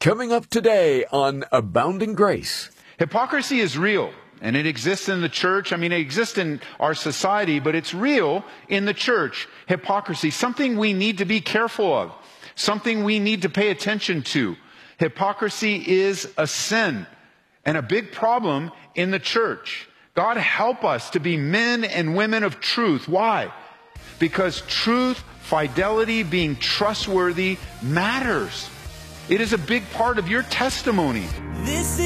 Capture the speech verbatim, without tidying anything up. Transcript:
Coming up today on Abounding Grace. Hypocrisy is real, and it exists in the church. I mean, it exists in our society, but it's real in the church. Hypocrisy, something we need to be careful of, something we need to pay attention to. Hypocrisy is a sin and a big problem in the church. God help us to be men and women of truth. Why? Because truth, fidelity, being trustworthy matters. It is a big part of your testimony. This is